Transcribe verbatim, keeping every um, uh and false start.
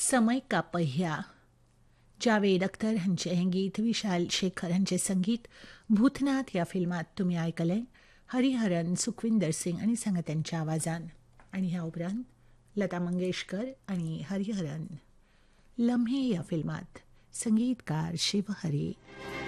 समय का पहिया. जावेद अख्तर हांचे हें गीत विशाल शेखर हांचे संगीत भूतनाथ ह्या फिल्मात तुमी आयकलें. हरिहरन, सुखविंदर सिंग आनी संगत्यांच्या आवाजान. आनी ह्या उपरांत लता मंगेशकर आनी हरिहरन लम्हे ह्या फिल्मात संगीतकार शिव हरी.